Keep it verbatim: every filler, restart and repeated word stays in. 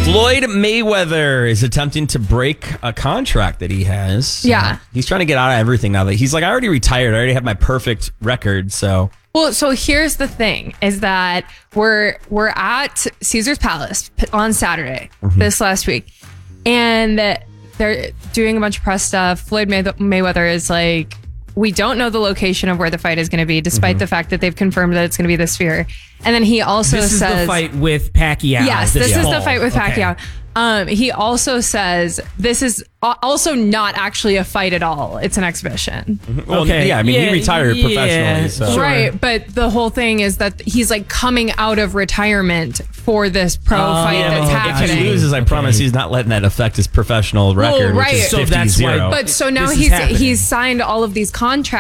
Floyd Mayweather is attempting to break a contract that he has. Yeah. Uh, he's trying to get out of everything now that he's like, I already retired. I already have my perfect record. So, Well, so here's the thing is that we're we're at Caesar's Palace on Saturday, Mm-hmm. this last week, and they're doing a bunch of press stuff. Floyd May- Mayweather is like, we don't know the location of where the fight is going to be, despite Mm-hmm. the fact that they've confirmed that it's going to be the Sphere. And then he also This is says, the fight with Pacquiao. yes, this is the fall. fight with Okay. Pacquiao. Um, he also says this is a- also not actually a fight at all. It's an exhibition. well, Okay. yeah, I mean, Yeah, he retired yeah, professionally. So. sure. Right, but the whole thing is that he's like coming out of retirement for this pro Oh, fight yeah, that's okay. If happening. he loses, I promise he's not letting that affect his professional record, right. which is So fifty that's why- zero. But so now This is he's happening. he's signed all of these contracts.